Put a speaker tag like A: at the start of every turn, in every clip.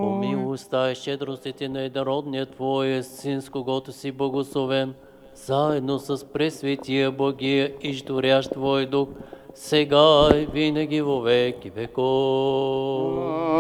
A: Помилуй щедростите на еднородния Твоя Син, с когото си благословен, заедно с Пресветия Богия и ждурящ Твой Дух, сега и винаги во веки веков.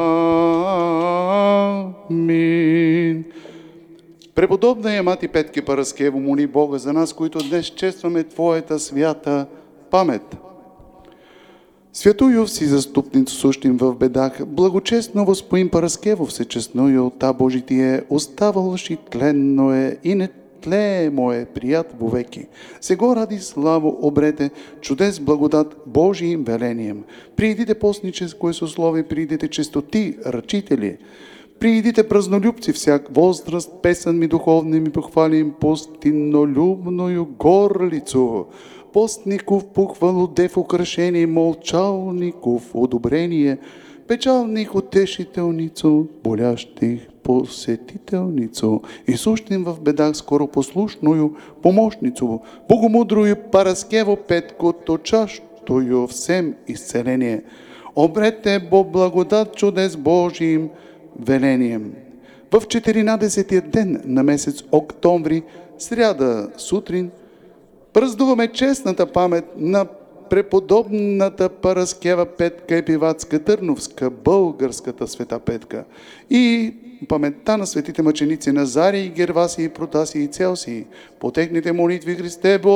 B: Амин. Преподобна я Мати Петки Параскево, моли Бога за нас, които днес честваме Твоята свята памет. Святую си заступницу сущим в бедах, благочестно Воспоим Параскево всечестную, та Божитие оставалши тленно е и не тлеемо е прият вовеки. Сего ради славо обрете, чудес благодат Божиим велением. Приидите постническое сословие, приидите чистоти, ръчители. Приидите празнолюбци всяк возраст, песен ми духовни ми похвалим постиннолюбною горлицу. Постников похвалу дев украшение, молчалников одобрение, печалних утешителницу, болящих посетителницу и сущим в бедах скоро послушную помощницу, богомудрую Параскево Петко, точащую всем исцеление. Обрете бо благодат чудес Божиим велением. В 14-тия ден на месец октомври, сряда сутрин, празнуваме честната памет на преподобната Параскева Петка Епиватска Търновска, българската света Петка, и паметта на светите мъченици Назарий, Гервасий, Протасий и Целсий. По техните молитви, Христе